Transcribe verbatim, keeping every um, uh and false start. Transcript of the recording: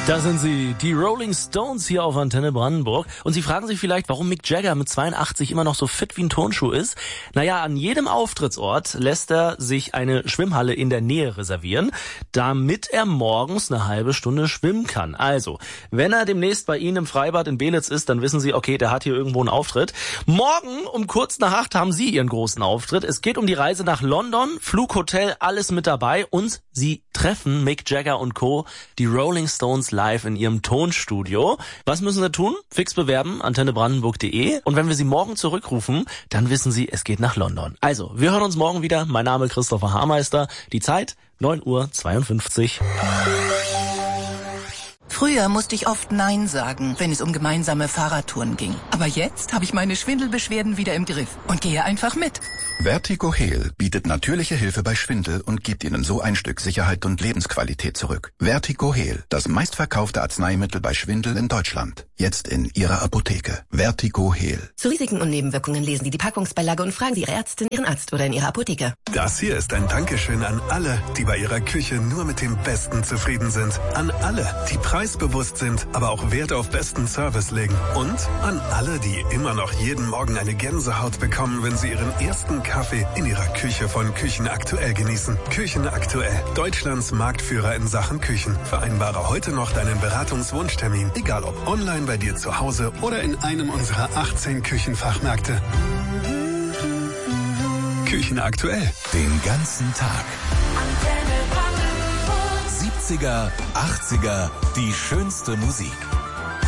Da sind sie, die Rolling Stones hier auf Antenne Brandenburg. Und Sie fragen sich vielleicht, warum Mick Jagger mit zweiundachtzig immer noch so fit wie ein Turnschuh ist. Naja, an jedem Auftrittsort lässt er sich eine Schwimmhalle in der Nähe reservieren, damit er morgens eine halbe Stunde schwimmen kann. Also, wenn er demnächst bei Ihnen im Freibad in Belitz ist, dann wissen Sie, okay, der hat hier irgendwo einen Auftritt. Morgen um kurz nach acht haben Sie Ihren großen Auftritt. Es geht um die Reise nach London, Flug, Hotel, alles mit dabei. Und Sie treffen Mick Jagger und Co., die Rolling Stones, live in ihrem Tonstudio. Was müssen Sie tun? Fix bewerben, antenne brandenburg punkt de. Und wenn wir Sie morgen zurückrufen, dann wissen Sie, es geht nach London. Also, wir hören uns morgen wieder. Mein Name ist Christopher Haarmeister. Die Zeit neun Uhr zweiundfünfzig. Früher musste ich oft Nein sagen, wenn es um gemeinsame Fahrradtouren ging. Aber jetzt habe ich meine Schwindelbeschwerden wieder im Griff und gehe einfach mit. Vertigo Heal bietet natürliche Hilfe bei Schwindel und gibt Ihnen so ein Stück Sicherheit und Lebensqualität zurück. Vertigo Heal, das meistverkaufte Arzneimittel bei Schwindel in Deutschland. Jetzt in Ihrer Apotheke. Vertigo Heal. Zu Risiken und Nebenwirkungen lesen Sie die Packungsbeilage und fragen Sie Ihre Ärztin, Ihren Arzt oder in Ihrer Apotheke. Das hier ist ein Dankeschön an alle, die bei ihrer Küche nur mit dem Besten zufrieden sind. An alle, die preisbewusst sind, aber auch Wert auf besten Service legen. Und an alle, die immer noch jeden Morgen eine Gänsehaut bekommen, wenn sie ihren ersten Kaffee in ihrer Küche von Küchen Aktuell genießen. Küchen Aktuell, Deutschlands Marktführer in Sachen Küchen. Vereinbare heute noch deinen Beratungswunschtermin, egal ob online bei dir zu Hause oder in einem unserer achtzehn Küchenfachmärkte. Küchen Aktuell. Den ganzen Tag. siebziger, achtziger, die schönste Musik.